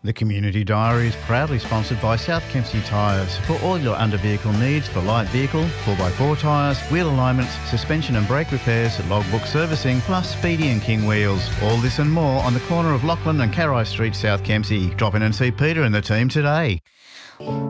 The Community Diary is proudly sponsored by South Kempsey Tyres for all your under-vehicle needs for light vehicle, 4x4 tyres, wheel alignments, suspension and brake repairs, logbook servicing, plus Speedy and King wheels. All this and more on the corner of Lachlan and Carrai Street, South Kempsey. Drop in and see Peter and the team today.